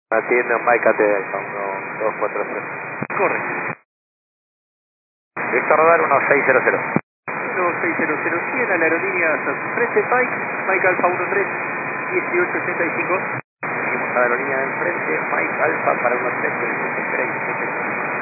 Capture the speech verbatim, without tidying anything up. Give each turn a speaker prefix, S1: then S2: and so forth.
S1: Atiende Mike A T Alfa uno dos cuatro cero.
S2: Correcto.
S1: Víctor Radar uno seis cero cero.
S2: uno seis cero cero cien a la aerolínea hasta su frente, Mike. Mike Alfa uno tres dieciocho ochenta y cinco.
S1: Seguimos a la aerolínea de enfrente, Mike Alfa para uno tres dieciocho ochenta y cinco.